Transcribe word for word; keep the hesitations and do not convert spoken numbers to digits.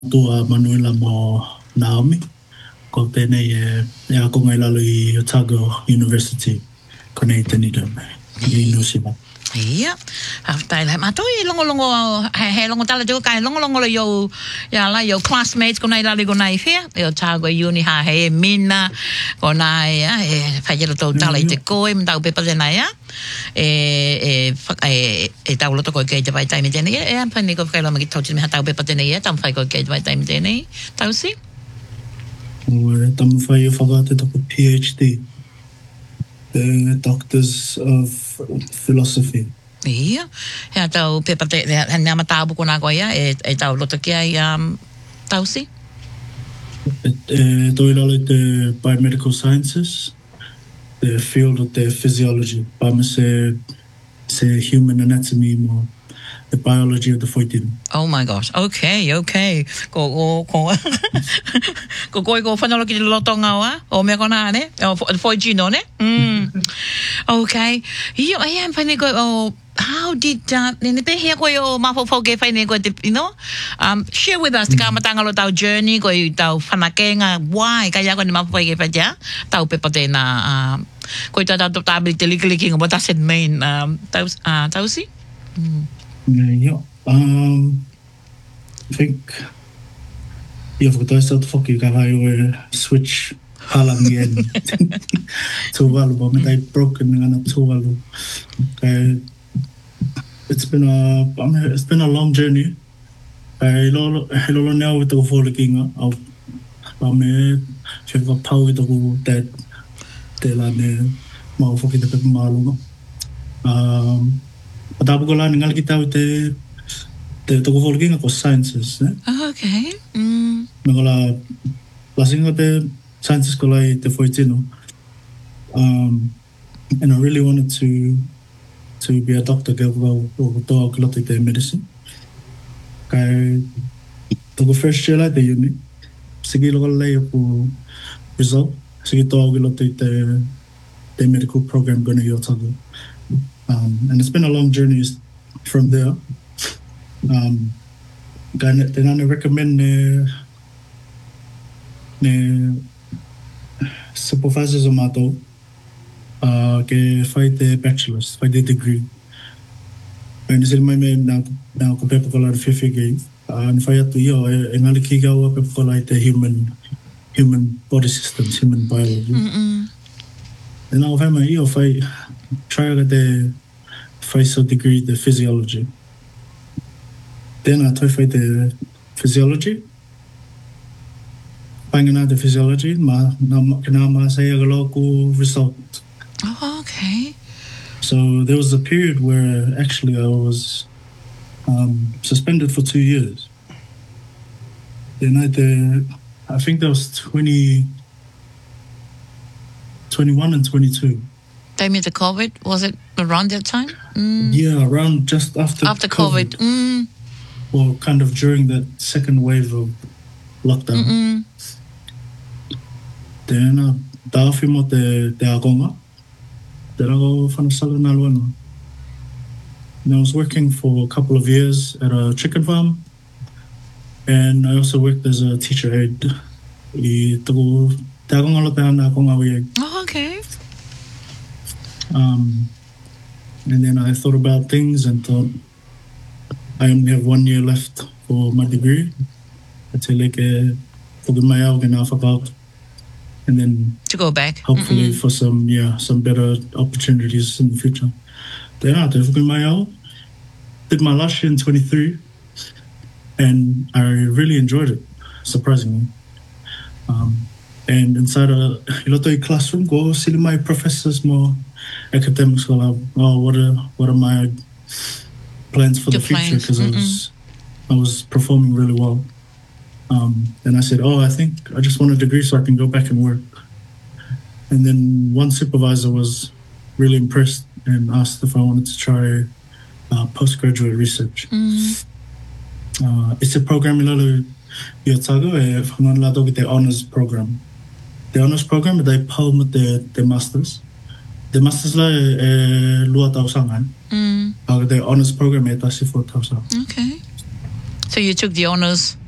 tua Manuela mo Naomi ko tēnei e, e ako ngai lalo i Otago University ko nei tenida i Nusima. Iya, after that, mato i longo longo he he longo tala jo kai longo longo yo ya la yo classmates ko nai lali ko nai fia yo Otago uni ha he mina ko nai ya e fajelo to tala i te koe mtau pe pale nai ya e e e e tau loto ko ke te vai time tene e am pani ko kai lo magi tau me tau pe pale nai tam fai ko ke vai time tene tau si o tam fai whakate tapu PhD the Doctors of Philosophy. Iya, ya tau pe pate he na mata bu ko na ko ya e e tau loto ki ai um tau si e doi lalo te biomedical sciences, the field of the physiology, pama se se human anatomy mo the biology of the foitin. Oh my gosh. Okay, okay. Ko ko ko ko ko ko fanalo ki loto ngawa o me kona ne o foi gino ne mm okay yo I am finding go oh how did uh ne pe here ko yo ma fo fo ke finding go you know um share with us the kamatanga lo tau journey ko tau fanakenga why ka ya ko ni ma fo ke pa ja tau pe pate na um ko ta ta ta ability liking what does it mean um tau uh tau si mm. Yeah, um, I think you've got to start fucking I switch halang again to walu, but I broken and to walu. Okay, it's been a I mean, it's been a long journey. I lo hello now with the following of I mean, she's got power with the that they la ne mau fucking the malu. Um. Patapo ko lang ngal kita te te to ko volking ko sciences eh oh, okay mm ngala lasing te sciences ko lai te foitino um and I really wanted to to be a doctor go go to ko te medicine kai to ko first year la te uni sige lo lai ko result sige to ko te te medical program gonna yo tago. Um, and it's been a long journey from there. Um, then I recommend ne ne supervisors of mato uh ke fight the bachelor's, fight the degree. And it's in my main now now ko pepo ko la fifi ge and fight to yo engali ki ga wa pepo ko la the human human body systems, human biology. Mm. And now if I'm yo fight try to the face a degree the physiology. Then I took the physiology. Banging the physiology, ma na na ma say a local result. Oh, okay. So there was a period where actually I was um, suspended for two years. Then I did, I think that was twenty, twenty-one and twenty-two. Time of the COVID, was it around that time? Mm. Yeah, around just after after COVID. COVID. Mm. Or kind of during that second wave of lockdown. Mm-mm. Then uh, dafi mo te te agonga. Then I go fanasala na luano. And I was working for a couple of years at a chicken farm, and I also worked as a teacher aide. I tago te agonga lo te ana agonga wi. Oh, okay. Um, and then I thought about things and thought I only have one year left for my degree. Until like a for my about, and then to go back. Hopefully Mm-mm. for some yeah some better opportunities in the future. Then I did my did my last year in twenty-three, and I really enjoyed it, surprisingly. Um, and inside a lot of classroom, go see my professors more. Academics will have, oh, what are what are my plans for Your the future? plans. Because I was I was performing really well, um, and I said, oh, I think I just want a degree so I can go back and work. And then one supervisor was really impressed and asked if I wanted to try uh, postgraduate research. Mm. Uh, it's a program in Otago, if I'm not allowed to get the honors program. The honors program, they palm the the masters. The masters la e lua tau sangan. Mm. Uh, the honors program e tasi for tau sangan. Okay. So you took the honors